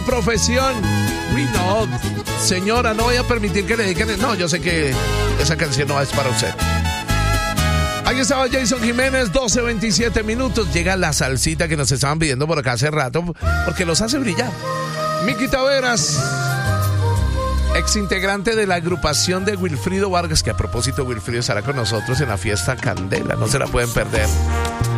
profesión. Uy, no, señora, no voy a permitir que le dediquen. No, yo sé que esa canción no es para usted. Ahí estaba Jason Jiménez, 12:27 minutos. Llega la salsita que nos estaban pidiendo por acá hace rato, porque los hace brillar. Miki Taveras, ex integrante de la agrupación de Wilfrido Vargas, que a propósito Wilfrido estará con nosotros en la fiesta Candela, no se la pueden perder.